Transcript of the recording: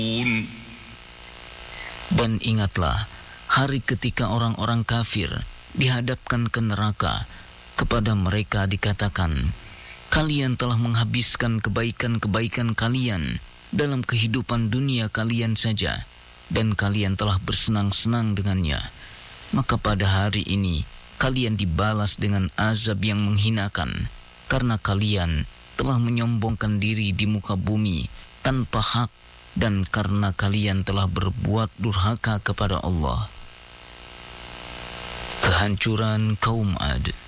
Dan ingatlah hari ketika orang-orang kafir dihadapkan ke neraka, kepada mereka dikatakan, kalian telah menghabiskan kebaikan-kebaikan kalian dalam kehidupan dunia kalian saja, dan kalian telah bersenang-senang dengannya. Maka pada hari ini kalian dibalas dengan azab yang menghinakan, karena kalian telah menyombongkan diri di muka bumi tanpa hak, dan karena kalian telah berbuat durhaka kepada Allah. Kehancuran kaum Ad.